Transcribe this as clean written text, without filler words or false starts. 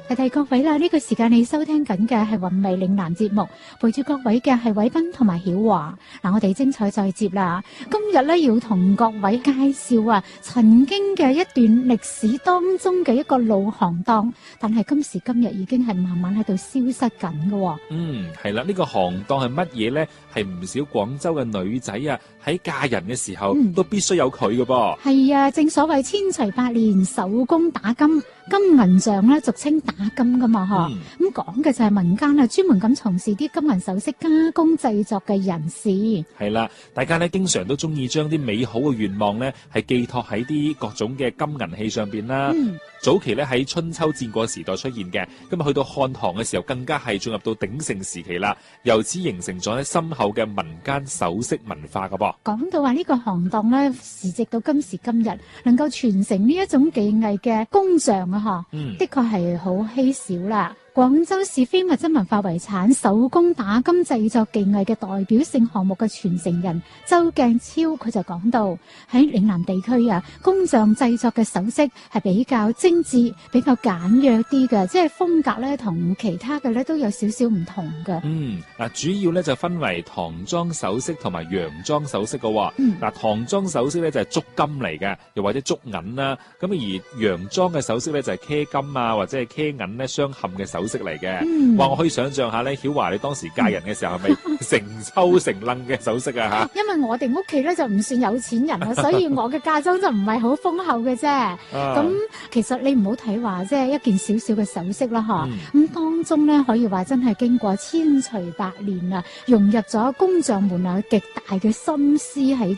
提提各位啦，呢個時間你收聽緊嘅係韻味嶺南節目，陪住各位嘅係偉斌同埋曉華。嗱，我哋精彩再接啦。今日咧要同各位介紹啊，曾經嘅一段歷史當中嘅一個老行當，但係今時今日已經係慢慢喺度消失緊嘅。 係啦，呢個行當係乜嘢呢？係唔少廣州嘅女仔啊，喺嫁人嘅時候都必須有佢嘅噃。 係啊，正所謂千錘百煉，手工打金。金銀匠咧，俗稱打金噶嘛，咁講嘅就係民間啊，專門咁從事啲金銀首飾加工製作嘅人士。 係啦，大家咧經常都中意將啲美好嘅願望咧，係寄託喺啲各種嘅金銀器上邊啦。早期咧喺春秋戰國時代出現嘅，咁去到漢唐嘅時候，更加係進入到鼎盛時期啦。由此形成咗深厚嘅民間首飾文化噶噃。 講到話呢個行當咧，時直到今時今日，能夠傳承呢一種技藝嘅工匠啊，的確係好稀少啦。廣州市非物質文化遺產手工打金製作技藝嘅代表性項目嘅傳承人周鏡超，佢就講到喺嶺南地區啊，工匠製作嘅首飾係比較精緻、比較簡約啲嘅，即係風格咧同其他嘅咧都有少少唔同嘅。 主要咧就分為唐裝首飾同埋洋裝首飾嘅。唐裝首飾咧就係足金嚟嘅，又或者足銀啦。咁而洋裝嘅首飾咧就係茄金啊，或者係茄銀咧鑲嵌嘅首飾嚟嘅。話我可以想象下咧，曉華你當時嫁人嘅時候係咪成抽成楞嘅首飾啊？吓， 因為我哋屋企咧就唔算有錢人啊，所以我嘅嫁妝就唔係好豐厚嘅啫。咁其實你唔好睇話即係一件少少嘅首飾啦，咁當中咧可以話真係經過千錘百煉啊，融入咗工匠們啊極大嘅心思喺